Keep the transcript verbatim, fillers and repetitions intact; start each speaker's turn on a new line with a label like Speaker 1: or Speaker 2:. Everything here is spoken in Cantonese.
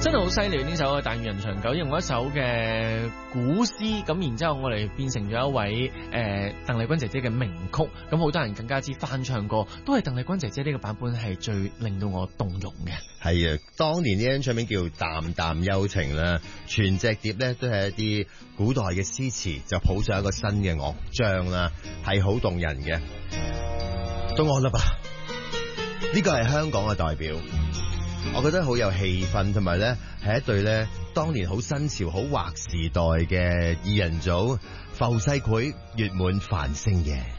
Speaker 1: 真係好犀利呢首《但願人長久》，用一首嘅古詩，咁然之後我哋變成咗一位誒鄧麗君姐姐嘅名曲，咁好多人更加之翻唱過，都係鄧麗君姐姐呢個版本係最令到我動容嘅。
Speaker 2: 係啊，當年呢張唱片叫《淡淡幽情》啦，全隻碟咧都係一啲古代嘅詩詞，就譜上一個新嘅樂章啦，係好動人嘅。到我啦吧，呢個係香港嘅代表。我覺得好有氣氛，同埋咧係一對咧當年好新潮、好劃時代嘅二人組，浮世繪、月滿繁星夜。